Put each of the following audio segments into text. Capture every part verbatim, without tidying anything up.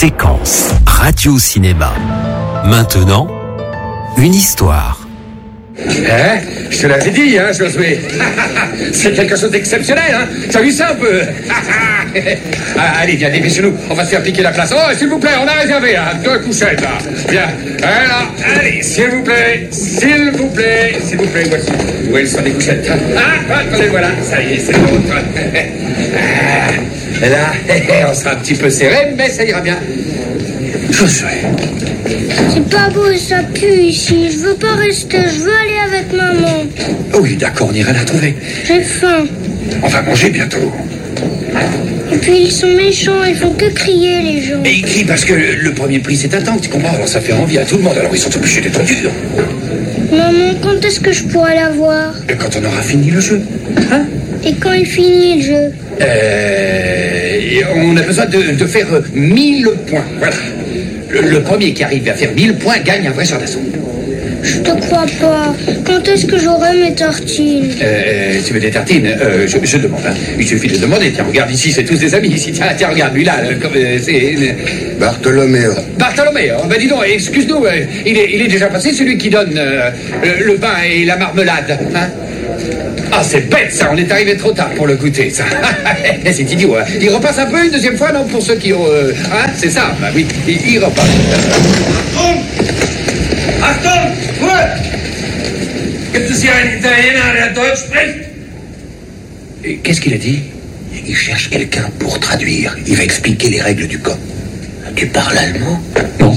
Séquence radio-cinéma. Maintenant, une histoire. Hein? Je te l'avais dit, hein, Josué. C'est quelque chose d'exceptionnel, hein. T'as vu ça un peu? Ah, allez, viens, dépêchez-nous. On va se faire piquer la place. Oh, s'il vous plaît, on a réservé, hein, deux couchettes, là. Viens. Voilà. Allez, s'il vous plaît. S'il vous plaît. S'il vous plaît, voici. Où elles sont les couchettes? Ah, attendez, voilà. Ça y est, c'est l'autre. Ah, là, on sera un petit peu serré, mais ça ira bien. Josué. C'est pas beau, ça pue ici. Je veux pas rester, je veux aller avec maman. Oui, d'accord, on ira la trouver. J'ai faim. On va manger bientôt. Et puis ils sont méchants, ils font que crier les gens. Et ils crient parce que le premier prix c'est un tank, tu comprends? Alors ça fait envie à tout le monde, alors ils sont obligés d'être durs. Maman, quand est-ce que je pourrai la voir? Et quand on aura fini le jeu. Hein? Et quand il finit le jeu? Euh... On a besoin de, de faire mille points, voilà. Le, le premier qui arrive à faire mille points gagne un vrai char d'assaut. Je te crois pas. Quand est-ce que j'aurai mes tartines? Euh, tu veux des tartines? euh, je, je demande, hein. Il suffit de demander. Tiens, regarde ici, c'est tous des amis ici. Tiens, tiens, regarde, lui là, euh, comme, euh, c'est... Euh... Bartholoméo. Bartholoméo, ben dis donc, excuse-nous, euh, il, est, il est déjà passé, celui qui donne euh, le, le pain et la marmelade, hein? Ah, c'est bête, ça, on est arrivé trop tard pour le goûter, ça. C'est idiot, hein. Il repasse un peu une deuxième fois, non, pour ceux qui ont... Euh, hein, c'est ça, bah oui, il, il repasse. Achtung! Achtung! Ruhe! Gibt es hier einen Italiener, der Deutsch spricht? Qu'est-ce qu'il a dit? Il cherche quelqu'un pour traduire. Il va expliquer les règles du camp. Tu parles allemand? Non.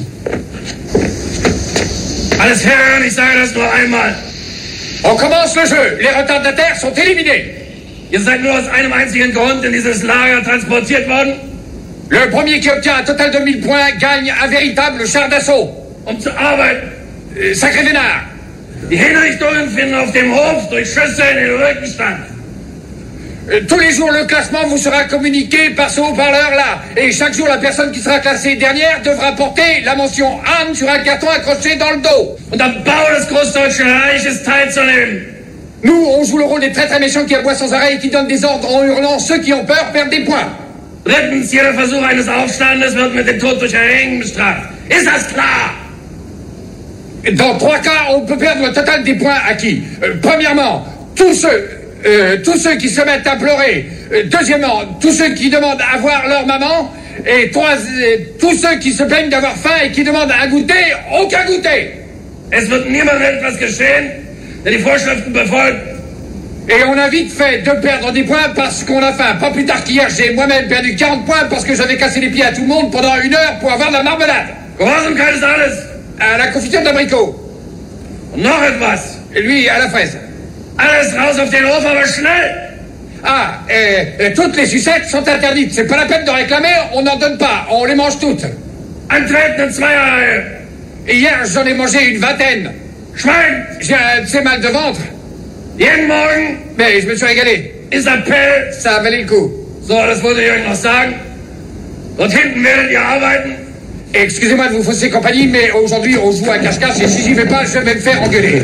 Alles Herren, ich sage das nur einmal. On commence le jeu. Les retardataires sont éliminés. Ihr seid nur aus einem einzigen Grund in dieses Lager transportiert worden? Le premier qui obtient un total de mille points gagne un véritable char d'assaut. Um zu arbeiten. Euh, sacré vénard. Die Hinrichtungen finden auf dem Hof durch Schüsse in den Rücken statt. Euh, tous les jours, le classement vous sera communiqué par ce haut-parleur-là. Et chaque jour, la personne qui sera classée dernière devra porter la mention Anne sur un carton accroché dans le dos. Und am Bau des Großdeutschen Reiches teilzunehmen. Nous, on joue le rôle des très très méchants qui aboient sans arrêt et qui donnent des ordres en hurlant. Ceux qui ont peur perdent des points. Drittens, jeder Versuch eines Aufstandes wird mit dem Tod durch Erhängen bestraft. Ist das klar? Dans trois cas, on peut perdre le total des points acquis. Euh, premièrement, tous ceux... Euh, tous ceux qui se mettent à pleurer. Euh, deuxièmement, tous ceux qui demandent à voir leur maman. Et trois, euh, tous ceux qui se plaignent d'avoir faim et qui demandent à goûter, aucun goûter. Es wird niemandem etwas geschehen, der die Vorschriften befolgt. Et on a vite fait de perdre des points parce qu'on a faim. Pas plus tard qu'hier, j'ai moi-même perdu quarante points parce que j'avais cassé les pieds à tout le monde pendant une heure pour avoir de la marmelade. Gehorsamkeit ist alles. À la confiture d'abricot. Und noch etwas. Et lui, à la fraise. Alles raus auf den Hof, aber schnell! Ah, et, et toutes les sucettes sont interdites. C'est pas la peine de réclamer, on n'en donne pas. On les mange toutes. Antreten in Zweierreihe. Et hier, j'en ai mangé une vingtaine. Schwein! J'ai un de ces mal de ventre. Jeden Morgen Mais je me suis régalé. ist Appell. Ça a valé le coup. So, das wollte ich euch noch sagen. Dort hinten werdet ihr arbeiten. Excusez-moi de vous fausser compagnie, mais aujourd'hui, on joue à cache-cache et si j'y vais pas, je vais me faire engueuler.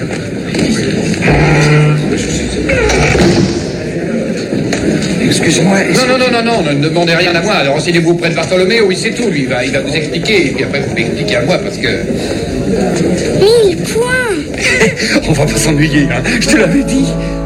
Excusez-moi. Non, non, non, non, non, ne demandez rien à moi. Alors, renseignez-vous auprès de Bartholoméo, oui, c'est tout. Lui, il va, il va vous expliquer. Et puis après, vous m'expliquez à moi parce que... Mille points. On va pas s'ennuyer, hein. Je te l'avais dit.